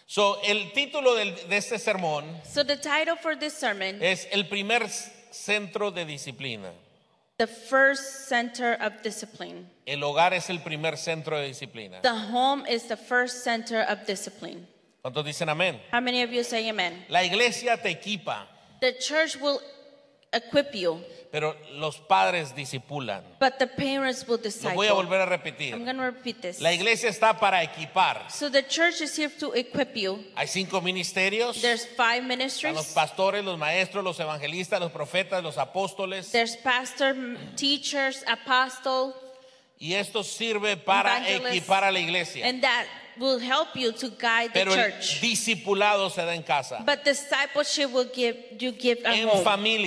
So, el título de este sermón So the title for this sermon, es El primer centro de disciplina. the first center of discipline. El hogar es el primer centro de disciplina. The home is the first center of discipline. ¿Cuántos dicen amén? How many of you say amen? La iglesia te equipa, The church will equip you, pero los padres discipulan. but the parents will Lo disciple. voy a volver a repetir. I'm going to repeat this. La iglesia está para equipar. So the church is here to equip you. Hay 5 ministerios. There's 5 Están los ministries. pastores, los maestros, los evangelistas, los profetas, los apóstoles. There's pastor, teachers, apostle, Y esto sirve para Evangelist. equipar a la iglesia. and that will help you to guide the Pero el church. discipulado se da en casa, But discipleship will give at en home, familia.